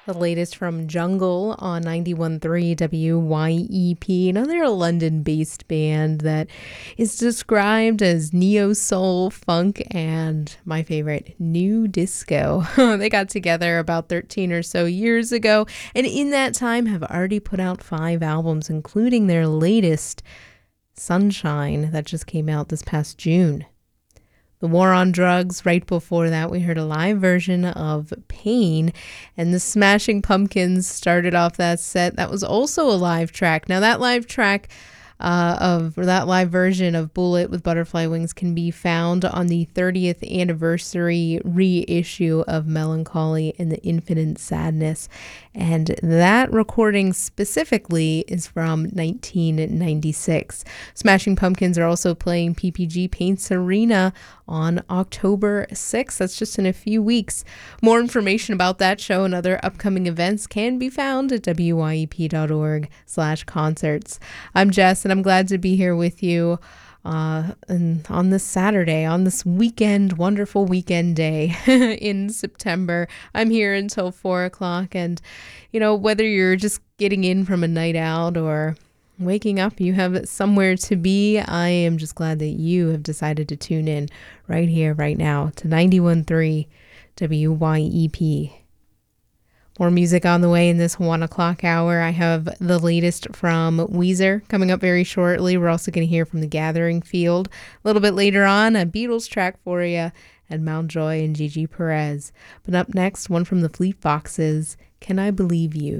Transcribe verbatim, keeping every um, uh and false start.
The latest from Jungle on ninety-one point three W Y E P, another London-based band that is described as neo-soul, funk, and my favorite, new disco. They got together about thirteen or so years ago, and in that time have already put out five albums, including their latest, Sunshine, that just came out this past June. The War on Drugs. Right before that, we heard a live version of Pain, and the Smashing Pumpkins started off that set. That was also a live track. Now, that live track uh, of or that live version of Bullet with Butterfly Wings can be found on the thirtieth anniversary reissue of Melancholy and the Infinite Sadness. And that recording specifically is from nineteen ninety-six. Smashing Pumpkins are also playing P P G Paints Arena on October sixth. That's just in a few weeks. More information about that show and other upcoming events can be found at W Y E P dot org slash concerts. I'm Jess, and I'm glad to be here with you uh, and on this Saturday, on this weekend, wonderful weekend day in September. I'm here until four o'clock, and, you know, whether you're just getting in from a night out or waking up, you have somewhere to be. I am just glad that you have decided to tune in right here, right now to ninety-one point three W Y E P. More music on the way in this one o'clock hour. I have the latest from Weezer coming up very shortly. We're also going to hear from The Gathering Field a little bit later on, a Beatles track for you, and Mountjoy and Gigi Perez. But up next, one from the Fleet Foxes, Can I Believe You?